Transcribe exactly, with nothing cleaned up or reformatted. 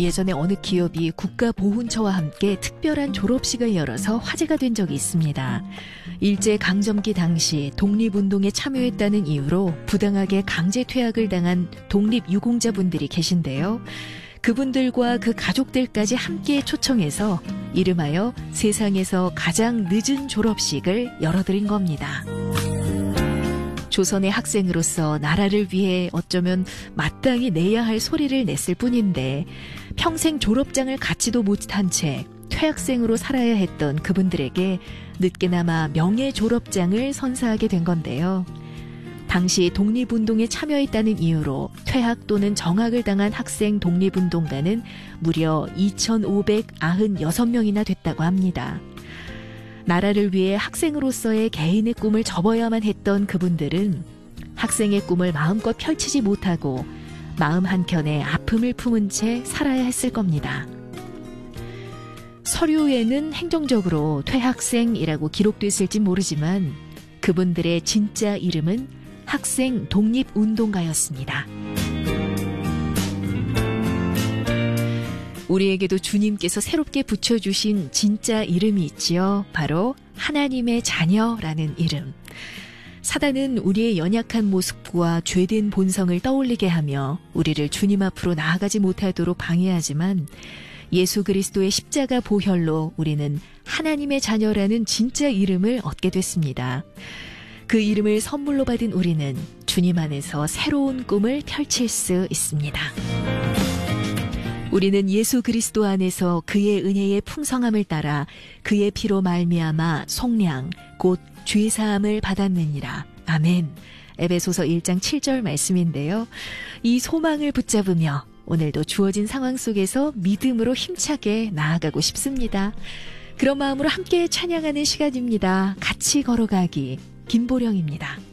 예전에 어느 기업이 국가보훈처와 함께 특별한 졸업식을 열어서 화제가 된 적이 있습니다. 일제강점기 당시 독립운동에 참여했다는 이유로 부당하게 강제 퇴학을 당한 독립유공자분들이 계신데요. 그분들과 그 가족들까지 함께 초청해서 이름하여 세상에서 가장 늦은 졸업식을 열어드린 겁니다. 조선의 학생으로서 나라를 위해 어쩌면 마땅히 내야 할 소리를 냈을 뿐인데 평생 졸업장을 갖지도 못한 채 퇴학생으로 살아야 했던 그분들에게 늦게나마 명예 졸업장을 선사하게 된 건데요. 당시 독립운동에 참여했다는 이유로 퇴학 또는 정학을 당한 학생 독립운동가는 무려 이천오백구십육 명이나 됐다고 합니다. 나라를 위해 학생으로서의 개인의 꿈을 접어야만 했던 그분들은 학생의 꿈을 마음껏 펼치지 못하고 마음 한켠에 아픔을 품은 채 살아야 했을 겁니다. 서류에는 행정적으로 퇴학생이라고 기록됐을지 모르지만 그분들의 진짜 이름은 학생 독립운동가였습니다. 우리에게도 주님께서 새롭게 붙여주신 진짜 이름이 있지요. 바로 하나님의 자녀라는 이름. 사단은 우리의 연약한 모습과 죄된 본성을 떠올리게 하며 우리를 주님 앞으로 나아가지 못하도록 방해하지만 예수 그리스도의 십자가 보혈로 우리는 하나님의 자녀라는 진짜 이름을 얻게 됐습니다. 그 이름을 선물로 받은 우리는 주님 안에서 새로운 꿈을 펼칠 수 있습니다. 우리는 예수 그리스도 안에서 그의 은혜의 풍성함을 따라 그의 피로 말미암아 속량 곧 죄사함을 받았느니라. 아멘. 에베소서 일 장 칠 절 말씀인데요. 이 소망을 붙잡으며 오늘도 주어진 상황 속에서 믿음으로 힘차게 나아가고 싶습니다. 그런 마음으로 함께 찬양하는 시간입니다. 같이 걸어가기 김보령입니다.